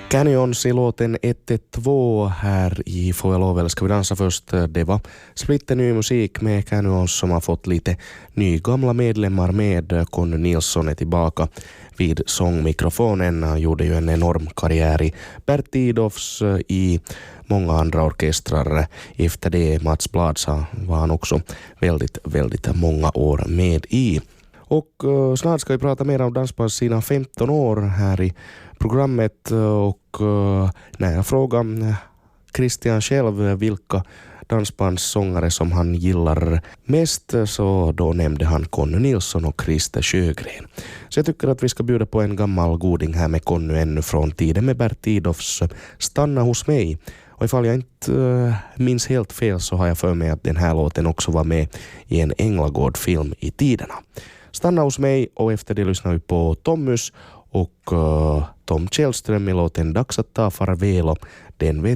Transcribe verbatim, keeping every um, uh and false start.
Canyons i låten ett ett två här i Får jag lov eller ska vi dansa först. Det var splitter ny musik med Canyons som har fått lite nygamla medlemmar med. Conny Nilsson är tillbaka vid sångmikrofonen. Han gjorde ju en enorm karriär i Bert Tidofs i många andra orkestrar. Efter det Mats Blads var han också väldigt, väldigt många år med i. Och uh, snart ska vi prata mer om Dansbands sina femton år här i programmet. Och uh, när jag frågar Christian själv vilka dansbandssångare som han gillar mest, så då nämnde han Conny Nilsson och Christer Sjögren. Så jag tycker att vi ska bjuda på en gammal goding här med Conny ännu från tiden med Bert Tidofs Stanna hos mig. Och ifall jag inte uh, minns helt fel så har jag för mig att den här låten också var med i en Änglagård-film i tiderna. Stanna hos mig, och efter det lyssnar vi på Tommus och uh, Tom Källström i låten Dags att ta farväl. Den vet